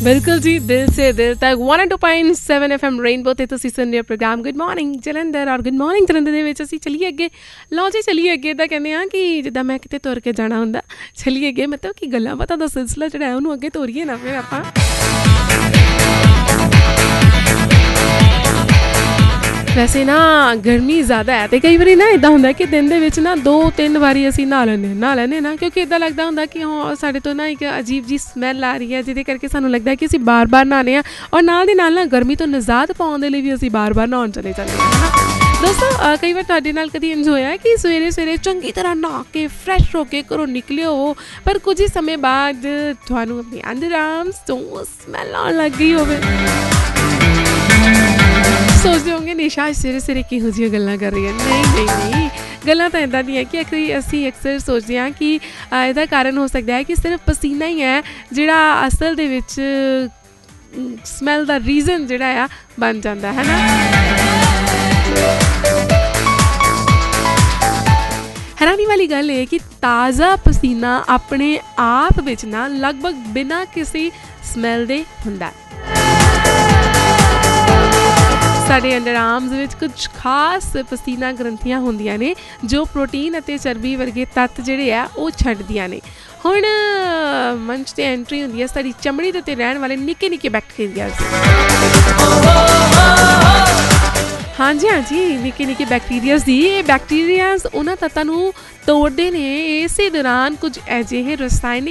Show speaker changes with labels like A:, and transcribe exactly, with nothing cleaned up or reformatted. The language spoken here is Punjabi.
A: बिल्कुल जी, दिल से दिल तक one oh two point seven F M rainbow ਤੇ ਤੁਸੀਂ ਸੁਣ ਰਹੇ ਹੋ ਪ੍ਰੋਗਰਾਮ ਗੁੱਡ ਮਾਰਨਿੰਗ ਜਲੰਧਰ ਔਰ ਗੁੱਡ ਮਾਰਨਿੰਗ ਜਲੰਧਰ ਦੇ ਵਿੱਚ ਅਸੀਂ ਚੱਲੀਏ ਅੱਗੇ। ਲਓ ਜੀ ਚੱਲੀਏ ਅੱਗੇ ਤਾਂ ਕਹਿੰਦੇ ਆ ਕਿ ਜਿੱਦਾਂ ਮੈਂ ਕਿਤੇ ਤੁਰ ਕੇ ਜਾਣਾ ਹੁੰਦਾ ਚੱਲੀਏ ਅੱਗੇ, ਮਤਲਬ ਕਿ ਗੱਲਾਂ ਬਾਤਾਂ ਦਾ ਸਿਲਸਿਲਾ ਜਿਹੜਾ ਹੈ ਉਹਨੂੰ ਅੱਗੇ ਤੋਰੀਏ ਨਾ ਫਿਰ ਆਪਾਂ। ਵੈਸੇ ਨਾ ਗਰਮੀ ਜ਼ਿਆਦਾ ਹੈ ਅਤੇ ਕਈ ਵਾਰੀ ਨਾ ਇੱਦਾਂ ਹੁੰਦਾ ਕਿ ਦਿਨ ਦੇ ਵਿੱਚ ਨਾ ਦੋ ਤਿੰਨ ਵਾਰੀ ਅਸੀਂ ਨਹਾ ਲੈਂਦੇ ਨਹਾ ਲੈਂਦੇ ਨਾ, ਕਿਉਂਕਿ ਇੱਦਾਂ ਲੱਗਦਾ ਹੁੰਦਾ ਕਿ ਹਾਂ ਸਾਡੇ ਤੋਂ ਨਾ ਇੱਕ ਅਜੀਬ ਜਿਹੀ ਸਮੈਲ ਆ ਰਹੀ ਹੈ, ਜਿਹਦੇ ਕਰਕੇ ਸਾਨੂੰ ਲੱਗਦਾ ਕਿ ਅਸੀਂ ਬਾਰ ਬਾਰ ਨਹਾਉਂਦੇ ਹਾਂ ਔਰ ਨਾਲ ਦੀ ਨਾਲ ਨਾ ਗਰਮੀ ਤੋਂ ਨਿਜ਼ਾਤ ਪਾਉਣ ਦੇ ਲਈ ਵੀ ਅਸੀਂ ਬਾਰ ਬਾਰ ਨਹਾਉਣ ਚਲੇ ਜਾਂਦੇ ਹਾਂ। ਦੋਸਤੋ ਕਈ ਵਾਰ ਤੁਹਾਡੇ ਨਾਲ ਕਦੀ ਇੰਝ ਹੋਇਆ ਕਿ ਸਵੇਰੇ ਸਵੇਰੇ ਚੰਗੀ ਤਰ੍ਹਾਂ ਨਹਾ ਕੇ ਫਰੈਸ਼ ਹੋ ਕੇ ਘਰੋਂ ਨਿਕਲੇ ਹੋ, ਪਰ ਕੁਝ ਹੀ ਸਮੇਂ ਬਾਅਦ ਤੁਹਾਨੂੰ ਆਪਣੇ ਅੰਡਰਆਰਮਸ ਤੋਂ ਸਮੈਲ ਆਉਣ ਲੱਗ ਗਈ ਹੋਵੇ। ਸੋਚਦੇ ਹੋਗੇ ਨਿਸ਼ਾ ਸਵੇਰੇ ਸਵੇਰੇ ਕਿਹੋ ਜਿਹੀਆਂ ਗੱਲਾਂ ਕਰ ਰਹੀ ਹੈ। ਨਹੀਂ ਨਹੀਂ ਨਹੀਂ ਗੱਲਾਂ ਤਾਂ ਇੱਦਾਂ ਦੀਆਂ ਕਿ ਅਕਸਰ ਅਸੀਂ ਅਕਸਰ ਸੋਚਦੇ ਹਾਂ ਕਿ ਇਹਦਾ ਕਾਰਨ ਹੋ ਸਕਦਾ ਹੈ ਕਿ ਸਿਰਫ ਪਸੀਨਾ ਹੀ ਹੈ ਜਿਹੜਾ ਅਸਲ ਦੇ ਵਿੱਚ ਸਮੈਲ ਦਾ ਰੀਜ਼ਨ ਜਿਹੜਾ ਆ ਬਣ ਜਾਂਦਾ ਹੈ ਨਾ। ਹੈਰਾਨੀ ਵਾਲੀ ਗੱਲ ਇਹ ਕਿ ਤਾਜ਼ਾ ਪਸੀਨਾ ਆਪਣੇ ਆਪ ਵਿੱਚ ਨਾ ਲਗਭਗ ਬਿਨਾਂ ਕਿਸੇ ਸਮੈਲ ਦੇ ਹੁੰਦਾ। ਸਾਡੇ ਅੰਡਰਆਰਮਸ ਵਿੱਚ ਕੁਝ ਖਾਸ ਪਸੀਨਾ ਗ੍ਰੰਥੀਆਂ ਹੁੰਦੀਆਂ ਨੇ ਜੋ ਪ੍ਰੋਟੀਨ ਅਤੇ ਚਰਬੀ ਵਰਗੇ ਤੱਤ ਜਿਹੜੇ ਆ ਉਹ ਛੱਡਦੀਆਂ ਨੇ। ਹੁਣ ਮੰਚ 'ਤੇ ਐਂਟਰੀ ਹੁੰਦੀ ਹੈ ਸਾਡੀ ਚਮੜੀ ਦੇ ਉੱਤੇ ਰਹਿਣ ਵਾਲੇ ਨਿੱਕੇ ਨਿੱਕੇ ਬੈਕਟੀਰੀਆਜ਼। ਹਾਂਜੀ ਹਾਂਜੀ ਨਿੱਕੇ ਨਿੱਕੇ ਬੈਕਟੀਰੀਆਜ਼ ਦੀ। ਇਹ ਬੈਕਟੀਰੀਆਜ਼ ਉਹਨਾਂ ਤੱਤਾਂ ਨੂੰ ਤੋੜਦੇ ਨੇ। ਇਸੇ ਦੌਰਾਨ ਕੁਝ ਅਜਿਹੇ ਰਸਾਇਣਿਕ